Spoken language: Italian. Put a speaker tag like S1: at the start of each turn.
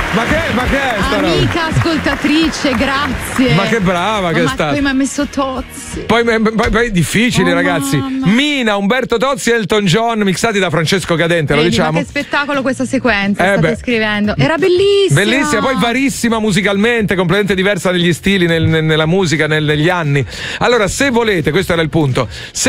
S1: Ma che è sta roba?
S2: Amica ascoltatrice, grazie.
S1: Ma che brava che è stata.
S2: Poi mi ha messo Tozzi.
S1: Poi è difficile, ragazzi.
S2: Mamma.
S1: Mina, Umberto Tozzi e Elton John mixati da Francesco Cadente, lo
S2: Vedi,
S1: diciamo.
S2: ma che spettacolo questa sequenza state
S1: beh.
S2: scrivendo. Era bellissima.
S1: Bellissima, poi varissima musicalmente, completamente diversa negli stili, nella musica, negli anni. Allora, se volete, questo era il punto. Se